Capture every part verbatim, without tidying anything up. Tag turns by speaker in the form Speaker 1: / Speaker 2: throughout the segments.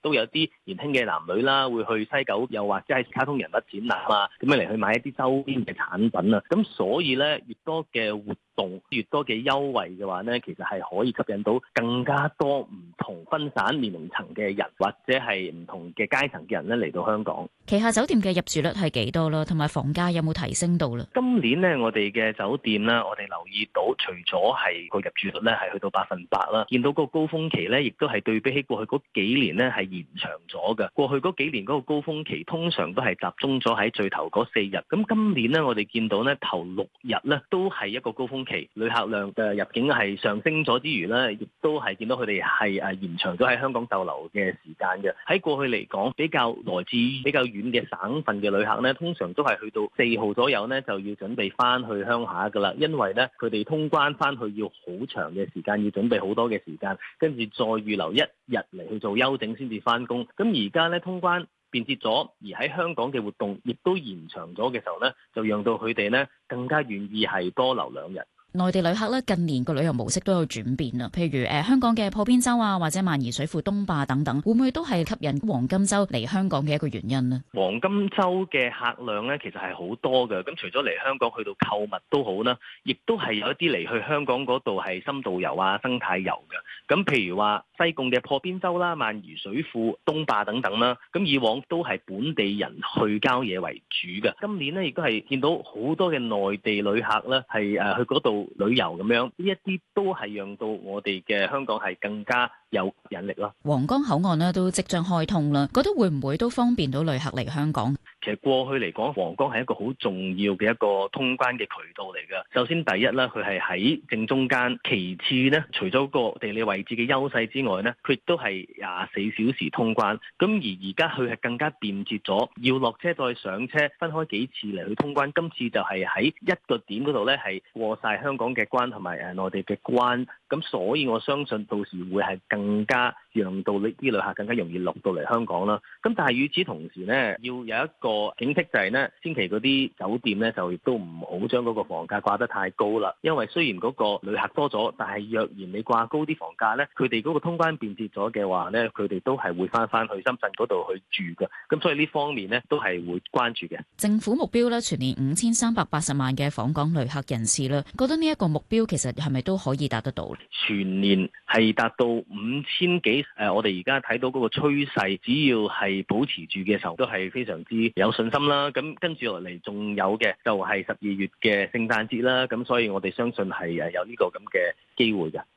Speaker 1: 都有啲年輕嘅男女啦，會去西九，又或者係卡通人物展覽啊，咁樣嚟去買一啲周邊嘅產品啊。咁所以咧，越多嘅活動，越多嘅優惠嘅話咧，其實係可以吸引到更加多唔同分散年齡層嘅人，或者係唔同嘅階層嘅人咧嚟到香港。
Speaker 2: 旗下酒店嘅入住率係幾多啦？同埋房價有冇提升到啦？
Speaker 1: 今年咧，我哋嘅酒店咧，我哋留意到，除咗係個入住率咧係去到百分百啦，見到個高峰期咧，亦都係對比起過去嗰幾年咧係延長咗嘅。過去嗰幾年嗰個高峰期通常都係集中咗喺最頭嗰四日，咁今年咧我哋見到咧頭六日咧都係一個高峰期，旅客量嘅入境係上升咗之餘咧，亦都係見到佢哋係誒延長咗喺香港逗留嘅時間嘅。喺過去嚟講，比較來自比較遠嘅省份嘅旅客咧，通常都係去到四號左右咧就要準備翻去鄉下噶啦，因為咧佢哋通關翻去要好長嘅時間，要準備好多嘅時間，跟住再預留一日嚟去做休整先至翻工。咁而家咧通關便捷咗，而喺香港嘅活動亦都延長咗嘅時候咧，就讓到佢哋咧更加願意係多留兩日。
Speaker 2: 內地旅客咧近年個旅遊模式都有轉變啦，譬如誒、呃、香港嘅破邊洲啊，或者萬宜水庫東壩等等，會唔會都係吸引黃金週嚟香港嘅一個原因呢？
Speaker 1: 黃金週嘅客量咧，其實係好多嘅。咁除咗嚟香港去到購物都好啦，亦都係有一啲嚟去香港嗰度係深度遊啊、生態遊嘅。咁譬如話西貢嘅破邊洲啦、萬宜水庫、東壩等等啦，咁以往都係本地人去郊野為主嘅。今年呢，亦都係見到好多嘅內地旅客咧，係誒去嗰度旅遊咁樣，呢一啲都係讓到我哋嘅香港係更加有吸引力咯。
Speaker 2: 皇崗口岸呢都即將開通啦，覺得會唔會都方便到旅客嚟香港？
Speaker 1: 其實過去嚟講，皇崗係一個好重要嘅一個通關嘅渠道嚟㗎。首先第一咧，佢係喺正中間；其次咧，除咗個地理位置嘅優勢之外咧，佢亦都係廿四小時通關。咁而而家佢係更加便捷咗，要落車再上車，分開幾次嚟去通關。今次就係喺一個點嗰度咧，係過晒香港嘅關同埋誒內地嘅關。咁所以我相信到時會係更加讓到呢啲旅客更加容易落到嚟香港啦。咁但係與此同時呢，要有一個警惕就係呢，千祈嗰啲酒店呢，就亦都唔好將嗰個房價掛得太高啦。因為雖然嗰個旅客多咗，但係若然你掛高啲房價呢，佢哋嗰個通關便捷咗嘅話呢，佢哋都係會翻翻去深圳嗰度去住嘅。咁所以呢方面呢，都係會關注嘅。
Speaker 2: 政府目標呢，全年五千三百八十萬嘅訪港旅客人次啦，覺得呢一個目標其實係咪都可以達得到？
Speaker 1: 全年係達到五千幾，誒，我哋而家睇到嗰個趨勢，只要係保持住嘅時候，都係非常之有信心啦。咁跟住落嚟，仲有嘅就係十二月嘅聖誕節啦。咁所以我哋相信係誒有呢個咁嘅機會嘅。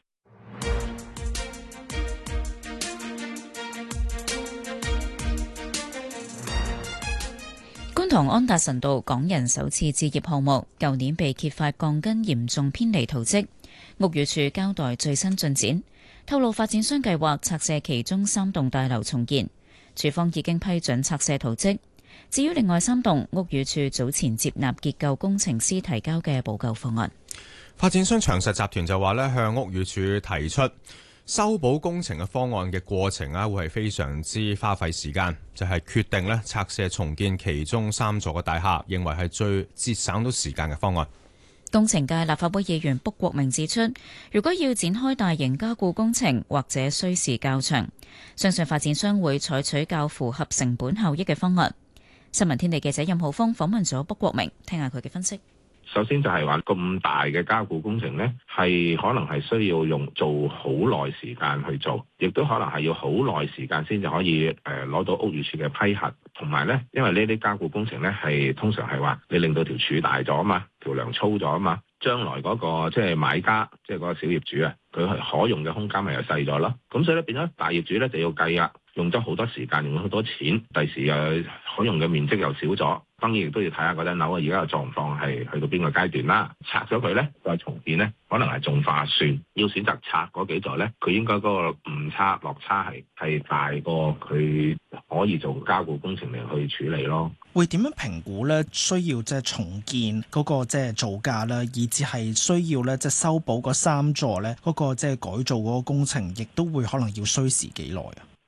Speaker 2: 觀塘安達臣道港人首次置業項目，舊年被揭發鋼筋嚴重偏離圖則。屋宇署交代最新進展，透露發展商計劃拆卸其中三棟大樓重建，署方已經批准拆卸圖則。至於另外三棟，屋宇署早前接納結構工程師提交嘅補救方案。
Speaker 3: 發展商長實集團就話咧，向屋宇署提出修補工程嘅方案嘅過程啊，會係非常之花費時間，就係決定咧拆卸重建其中三座嘅大廈，認為係最節省到時間嘅方案。
Speaker 2: 工程界立法會議員卜國明指出，如果要展開大型加固工程，或者需時較長，相信發展商會採取較符合成本效益嘅方案。新聞天地記者任浩峰訪問咗卜國明，聽下佢嘅分析。
Speaker 4: 首先就係話咁大嘅加固工程呢，係可能係需要用做好耐時間去做，亦都可能係要好耐時間先至可以誒攞到屋宇署嘅批核。同埋呢，因為呢啲加固工程呢，係通常係話你令到條柱大咗啊嘛，條梁粗咗啊嘛，將來嗰個即係買家，即係嗰個小業主啊，佢係可用嘅空間咪又細咗咯。咁所以咧變咗大業主咧就要計啊，用咗好多時間，用咗好多錢，第時又可用嘅面積又少咗。當然亦都要睇下嗰間樓啊，而家嘅狀況係去到邊個階段啦。拆咗佢咧，再重建咧，可能係仲划算。要選擇拆嗰幾座咧，佢應該嗰個誤差落差係係大過佢可以做加固工程嚟去處理咯。
Speaker 5: 會點樣評估咧？需要即係重建嗰個即係造價啦，以至係需要咧即係修補嗰三座咧嗰個即係改造嗰個工程，亦都會可能要需時幾耐啊？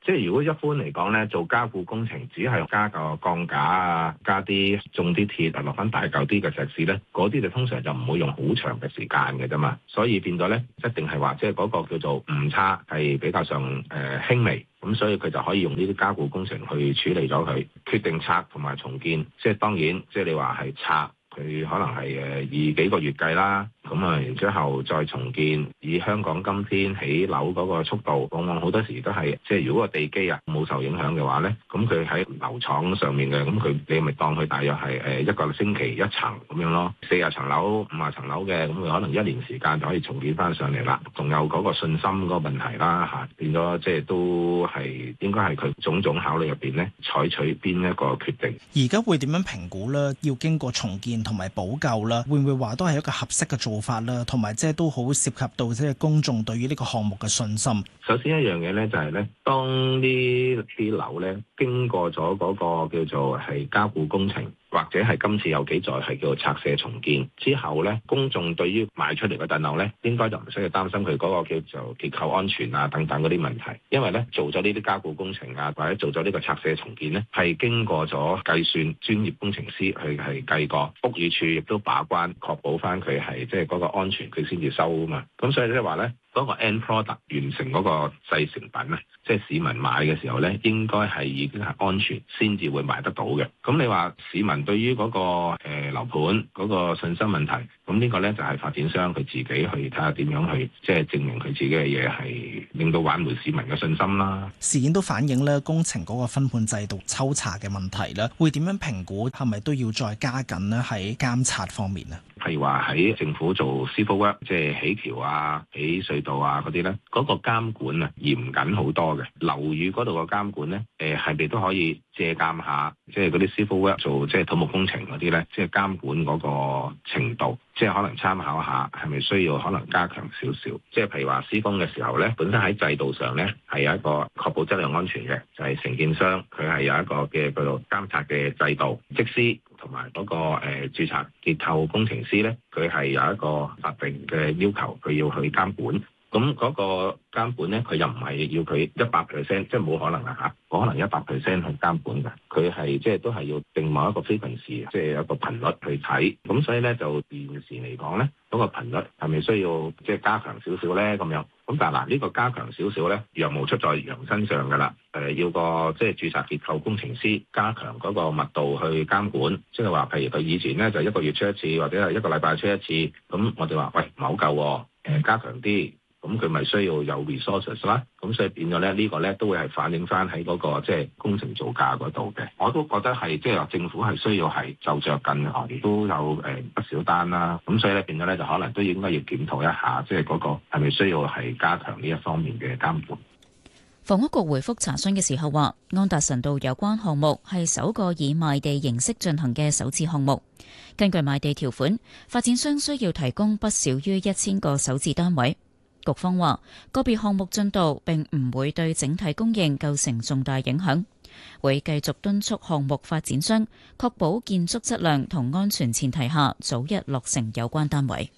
Speaker 4: 即係如果一般嚟講咧，做加固工程只係加個鋼架啊，加啲種啲鐵啊，落翻大嚿啲嘅石屎咧，嗰啲就通常就唔會用好長嘅時間嘅啫嘛。所以變咗咧，一定係話即係嗰個叫做誤差係比較上誒、呃、輕微，咁所以佢就可以用呢啲加固工程去處理咗佢，決定拆同埋重建。即係當然，即係你話係拆，佢可能係誒以幾個月計啦。咁啊，然之後再重建，以香港今天起樓嗰個速度，往往好多時都係即係如果個地基啊冇受影響嘅話咧，咁佢喺樓廠上面嘅，咁佢你咪當佢大約係誒一個星期一層咁樣咯，四十層樓、五十層樓嘅，咁佢可能一年時間就可以重建翻上嚟啦。仲有嗰個信心嗰個問題啦嚇，變咗即係都係應該係佢種種考慮入邊咧，採取邊一個決定。
Speaker 5: 而家會點樣評估咧？要經過重建同埋補救啦，會唔會話都係一個合適嘅做法啦，同埋即係都好涉及到即係公眾對於呢個項目嘅信心。
Speaker 4: 首先一樣嘢咧就係咧，當呢啲樓咧經過咗嗰個叫做係加固工程，或者係今次有幾座係叫做拆卸重建之後咧，公眾對於賣出嚟嘅棟樓咧，應該就唔需要擔心佢嗰個叫做結構安全啊等等嗰啲問題，因為咧做咗呢啲加固工程啊，或者做咗呢個拆卸重建咧，係經過咗計算，專業工程師去係計過，屋宇署亦都把關，確保翻佢係即係嗰個安全，佢先至收啊嘛。咁所以即係話咧，嗰個 end product 完成嗰個製成品啊，即係市民買嘅時候咧，應該係已經係安全先至會賣得到嘅。咁你話市民對於嗰個誒樓盤嗰個信心問題，咁呢個咧就係發展商佢自己去睇下點樣去即係證明佢自己嘅嘢係令到挽回市民嘅信心啦。
Speaker 5: 事件都反映咧工程嗰個分判制度抽查嘅問題啦，會點樣評估？係咪都要再加緊咧喺監察方面啊？
Speaker 4: 譬如話喺政府做 civil work，即係起橋啊、起隧道啊嗰啲咧，嗰個監管啊嚴謹好多嘅。樓宇嗰度嘅監管咧，誒係咪都可以借鑑下，即係嗰啲 civil work 做即係土木工程嗰啲咧，即係監管嗰個程度，即係可能參考下，係咪需要可能加強少少？即係譬如話施工嘅時候咧，本身喺制度上咧係有一個確保質量安全嘅，就係承建商佢係有一個嘅叫做監察嘅制度，則師。同埋嗰個誒註冊結構工程師咧，佢係有一個法定嘅要求，佢要去監管。咁嗰個監管咧，佢又唔係要佢一百 percent，即係冇可能啊嚇，可能一百 percent 去監管嘅。佢係即係都係要定某一個 frequency，即係有個頻率去睇。咁所以咧，就現時嚟講咧，嗰個頻率係咪需要即係加強少少咧？咁樣咁但係嗱，呢個加強少少咧，羊毛出在羊身上㗎啦。誒，要個即係註冊結構工程師加強嗰個密度去監管，即係話譬如佢以前咧就一個月出一次，或者係一個禮拜出一次。咁我哋話喂，唔係好夠喎，誒加強啲。咁佢咪需要有 resources 啦，咁所以變咗咧呢個咧都會係反映翻喺嗰個即係工程造價嗰度嘅。我都覺得係即係話政府係需要係就着緊我哋都有誒不少單啦，咁所以咧變咗咧就可能都應該要檢討一下，即係嗰個係咪需要係加強呢一方面嘅監管。
Speaker 2: 房屋局回覆查詢嘅時候話，安達臣道有關項目係首個以賣地形式進行嘅首次項目。根據賣地條款，發展商需要提供不少於一千個首置單位。局方話，個別項目進度並唔會對整體供應構成重大影響，會繼續敦促項目發展商確保建築質量同安全前提下，早日落成有關單位。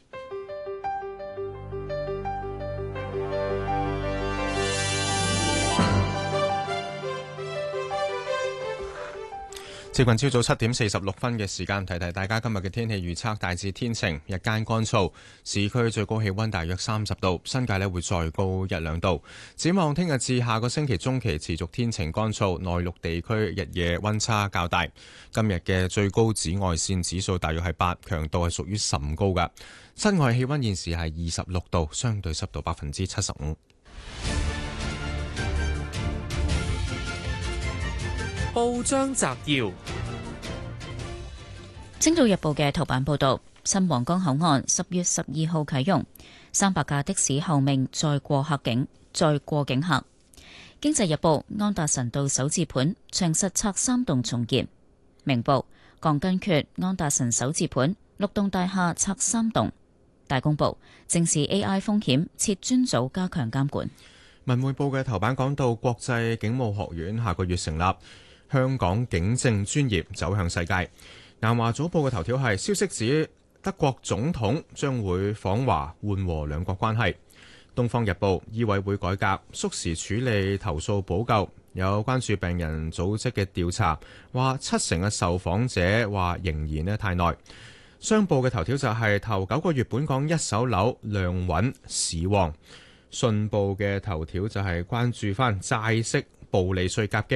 Speaker 3: 接近朝早七點四十六分嘅時間，提提大家今日嘅天氣預測，大致天晴，日間乾燥，市區最高氣溫大約三十度，新界呢會再高一兩度。展望聽日至下個星期中期持續天晴乾燥，內陸地區日夜溫差較大。今日嘅最高紫外線指數大約係八，強度係屬於甚高㗎。室外氣溫現時係二十六度，相對濕度百分之七十五。
Speaker 6: 報章摘要：
Speaker 2: 星島日報嘅頭版報道，新皇崗口岸十月十二號啟用，三百架的士候命再過客境，再過境客。經濟日報，安達臣道首置盤長實拆三棟重建。明報，鋼筋缺，安達臣首置盤六棟大廈拆三棟。大公報，正視 A I 風險，設專組加強監管。
Speaker 3: 文匯報嘅頭版講到，國際警務學院下個月成立，香港警政專業走向世界。南華早報嘅頭條係消息指德國總統將會訪華，緩和兩國關係。東方日報，醫委會改革，縮時處理投訴補救， 有關注病人組織嘅調查，話七成嘅受訪者話仍然咧太耐。商報嘅頭條就係頭九個月本港一手樓量穩市旺。信報嘅頭條就係關注翻債息暴利稅夾擊。